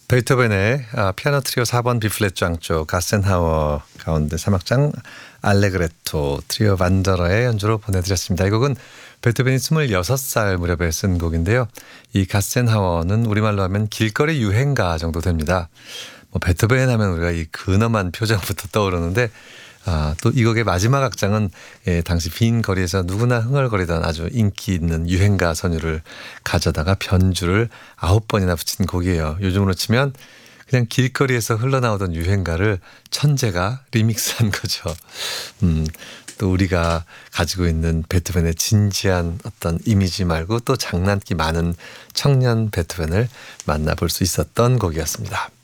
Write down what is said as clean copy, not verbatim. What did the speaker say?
베토벤의 피아노 트리오 4번 B플랫 장조 가센하워 가운데 3악장 알레그레토 트리오 반더러의 연주로 보내드렸습니다. 이 곡은 베토벤이 26살 무렵에 쓴 곡인데요. 이 가센하워는 우리말로 하면 길거리 유행가 정도 됩니다. 베토벤 하면 우리가 이 근엄한 표정부터 떠오르는데 또 이 곡의 마지막 악장은 당시 빈 거리에서 누구나 흥얼거리던 아주 인기 있는 유행가 선율을 가져다가 변주를 9번이나 붙인 곡이에요. 요즘으로 치면 그냥 길거리에서 흘러나오던 유행가를 천재가 리믹스한 거죠. 또 우리가 가지고 있는 베토벤의 진지한 어떤 이미지 말고 또 장난기 많은 청년 베토벤을 만나볼 수 있었던 곡이었습니다.